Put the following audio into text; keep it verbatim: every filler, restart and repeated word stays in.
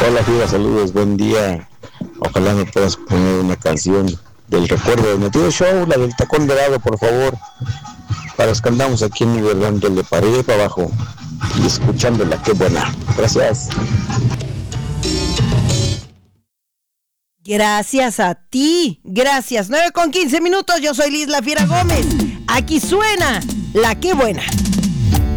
Hola, Fiera, saludos, buen día. Ojalá me puedas poner una canción del recuerdo del Metido Show, la del Tacón Dorado, por favor. Para los que andamos aquí en nivel dándole para arriba y para abajo y escuchándola, qué buena. Gracias. Gracias a ti, gracias. nueve con quince minutos, yo soy Liz La Fiera Gómez. Aquí suena La Qué Buena.